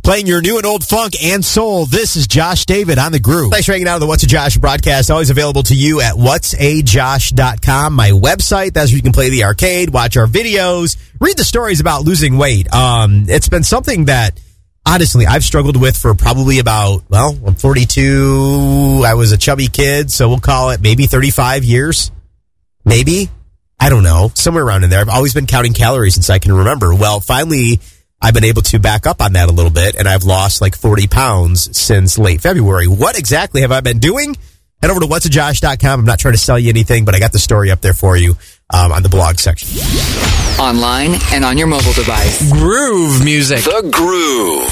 Playing your new and old funk and soul, this is Josh David on The Groove. Thanks for hanging out on the What's a Josh broadcast. Always available to you at whatsajosh.com, my website. That's where you can play the arcade, watch our videos, read the stories about losing weight. It's been something that, honestly, I've struggled with for probably about, I'm 42. I was a chubby kid, so we'll call it maybe 35 years. Maybe. I don't know. Somewhere around in there. I've always been counting calories since I can remember. Well, finally, I've been able to back up on that a little bit, and I've lost like 40 pounds since late February. What exactly have I been doing? Head over to whatsajosh.com. I'm not trying to sell you anything, but I got the story up there for you on the blog section. Online and on your mobile device. Groove music. The Groove.